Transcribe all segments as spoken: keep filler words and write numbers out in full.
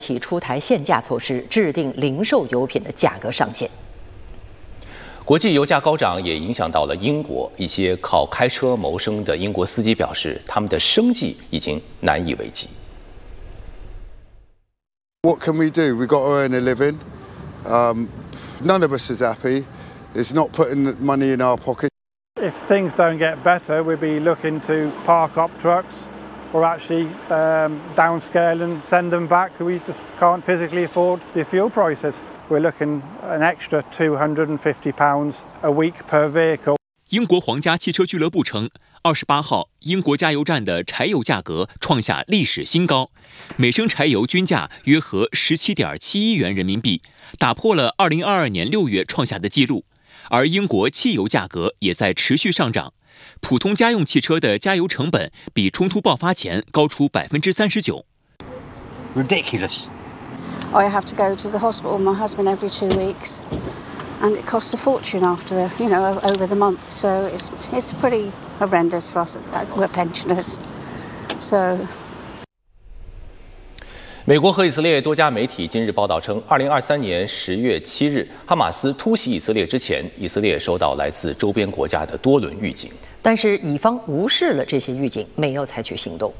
起出台限价措施，制定零售油品的价格上限。 国际油价高涨也影响到了英国，一些靠开车谋生的英国司机表示，他们的生计已经难以为继。 What can we do? We've got to earn a living. Um, none of us is happy. It's not putting money in our pocket. If things don't get better, we'll be looking to park up trucks or actually um, downscale and send them back. We just can't physically afford the fuel prices. We're looking an extra two hundred fifty pounds a week per vehicle. 英国皇家汽车俱乐部称，二十八号英国加油站的柴油价格创下历史新高，每升柴油均价约合十七点七一元人民币，打破了二零二二年六月创下的纪录。而英国汽油价格也在持续上涨，普通家用汽车的加油成本比冲突爆发前高出百分之三十九。 Ridiculous. I have to go to the hospital with my husband every two weeks, and it costs a fortune after the, you know, over the month. So it's it's pretty horrendous for us. We're pensioners, so. 美国和以色列多家媒体今日报道称，二零二三年十月七日，哈马斯突袭以色列之前，以色列收到来自周边国家的多轮预警， 但是以方无视了这些预警，没有采取行动。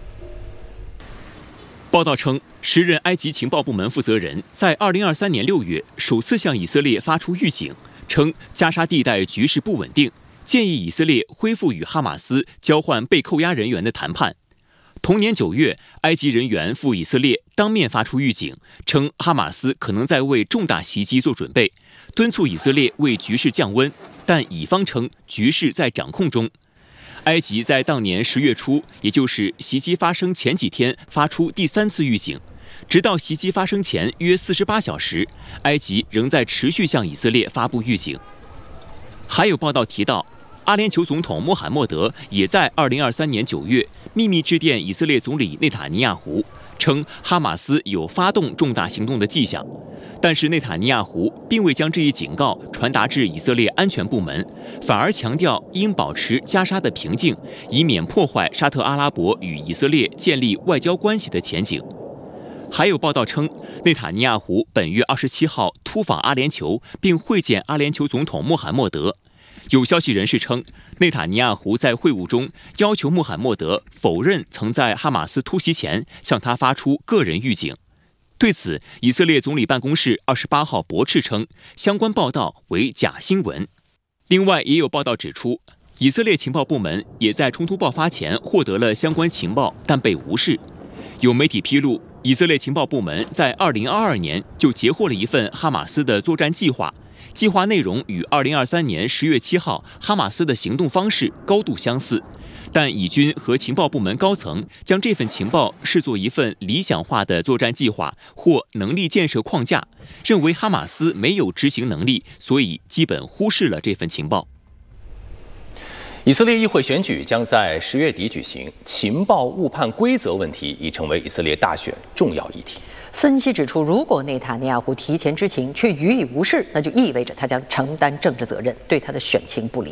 报道称，时任埃及情报部门负责人在二零二三年六月首次向以色列发出预警，称加沙地带局势不稳定，建议以色列恢复与哈马斯交换被扣押人员的谈判。同年九月，埃及人员赴以色列当面发出预警，称哈马斯可能在为重大袭击做准备，敦促以色列为局势降温，但以方称局势在掌控中。埃及在当年十月初，也就是袭击发生前几天发出第三次预警，直到袭击发生前约四十八小时，埃及仍在持续向以色列发布预警。还有报道提到，阿联酋总统穆罕默德也在二零二三年九月秘密致电以色列总理内塔尼亚胡，称哈马斯有发动重大行动的迹象，但是内塔尼亚胡并未将这一警告传达至以色列安全部门，反而强调应保持加沙的平静，以免破坏沙特阿拉伯与以色列建立外交关系的前景。还有报道称，内塔尼亚胡本月二十七号突访阿联酋，并会见阿联酋总统穆罕默德。有消息人士称，内塔尼亚胡在会晤中要求穆罕默德否认曾在哈马斯突袭前向他发出个人预警。对此，以色列总理办公室二十八号驳斥称，相关报道为假新闻。另外，也有报道指出，以色列情报部门也在冲突爆发前获得了相关情报，但被无视。有媒体披露，以色列情报部门在二零二二年就截获了一份哈马斯的作战计划。计划内容与二零二三年十月七号哈马斯的行动方式高度相似，但以军和情报部门高层将这份情报视作一份理想化的作战计划或能力建设框架，认为哈马斯没有执行能力，所以基本忽视了这份情报。 以色列议会选举将在十月底举行，情报误判规则问题已成为以色列大选重要议题。 分析指出，如果内塔尼亚胡提前知情却予以无视，那就意味着他将承担政治责任，对他的选情不利。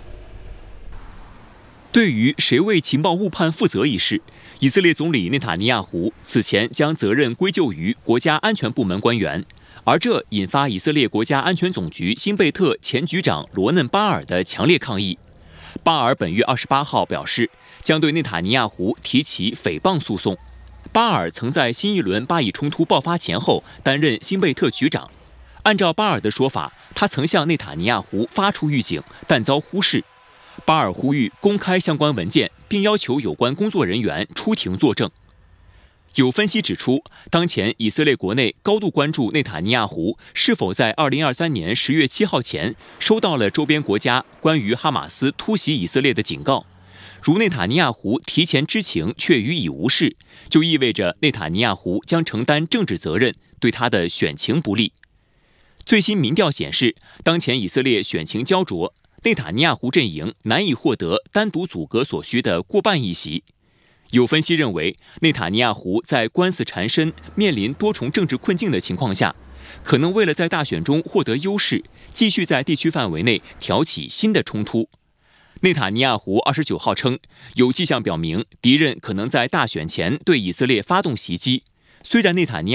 对于谁为情报误判负责一事，以色列总理内塔尼亚胡此前将责任归咎于国家安全部门官员，而这引发以色列国家安全总局辛贝特前局长罗嫩巴尔的强烈抗议。巴尔本月二十八号表示，将对内塔尼亚胡提起诽谤诉讼。巴尔曾在新一轮巴以冲突爆发前后担任辛贝特局长。按照巴尔的说法，他曾向内塔尼亚胡发出预警，但遭忽视。巴尔呼吁公开相关文件，并要求有关工作人员出庭作证。有分析指出，当前以色列国内高度关注内塔尼亚胡是否在二零二三年十月七号前收到了周边国家关于哈马斯突袭以色列的警告。如内塔尼亚胡提前知情却予以无视，就意味着内塔尼亚胡将承担政治责任，对他的选情不利。最新民调显示，当前以色列选情焦灼，内塔尼亚胡阵营难以获得单独组阁所需的过半议席。有分析认为，内塔尼亚胡在官司缠身、面临多重政治困境的情况下，可能为了在大选中获得优势，继续在地区范围内挑起新的冲突。内塔尼亚胡二十九号称，有迹象表明敌人可能在大选前对以色列发动袭击。虽然内塔尼亚